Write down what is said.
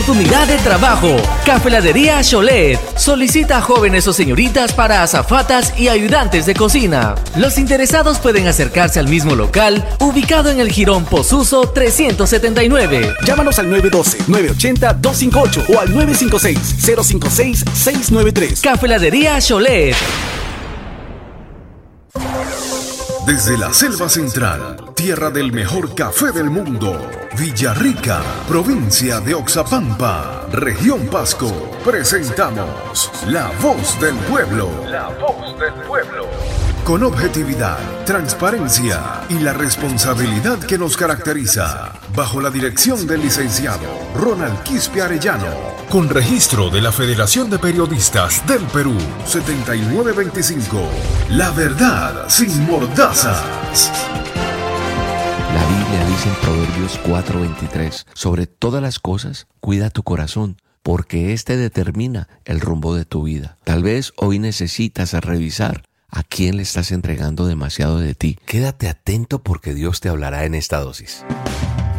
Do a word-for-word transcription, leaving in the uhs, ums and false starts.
oportunidad de trabajo. Cafeladería Cholet solicita a jóvenes o señoritas para azafatas y ayudantes de cocina. Los interesados pueden acercarse al mismo local ubicado en el Jirón Posuso trescientos setenta y nueve. Llámanos al nueve uno dos, nueve ocho cero, dos cinco ocho o al nueve cinco seis, cero cinco seis, seis nueve tres. Cafeladería Cholet. Desde la selva central, tierra del mejor café del mundo, Villarrica, provincia de Oxapampa, región Pasco, presentamos La Voz del Pueblo. La Voz del Pueblo. Con objetividad, transparencia y la responsabilidad que nos caracteriza, bajo la dirección del licenciado Ronald Quispe Arellano, con registro de la Federación de Periodistas del Perú, setenta y nueve veinticinco. La verdad sin mordazas. La Biblia dice en Proverbios cuatro veintitrés, sobre todas las cosas, cuida tu corazón, porque éste determina el rumbo de tu vida. Tal vez hoy necesitas revisar a quién le estás entregando demasiado de ti. Quédate atento porque Dios te hablará en esta dosis.